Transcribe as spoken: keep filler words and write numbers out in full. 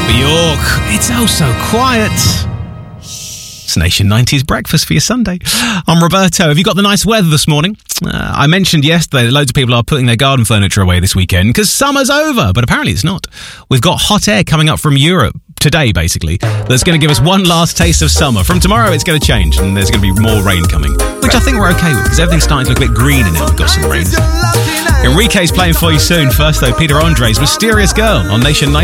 Bjork, it's oh so quiet. It's Nation nineties breakfast for your Sunday. I'm Roberto. Have you got the nice weather this morning? Uh, I mentioned yesterday that loads of people are putting their garden furniture away this weekend because summer's over, but apparently it's not. We've got hot air coming up from Europe today, basically, that's going to give us one last taste of summer. From tomorrow, it's going to change and there's going to be more rain coming, which I think we're okay with because everything's starting to look a bit greener now. We've got some rain. Enrique's playing for you soon. First, though, Peter Andre's Mysterious Girl on Nation nineties.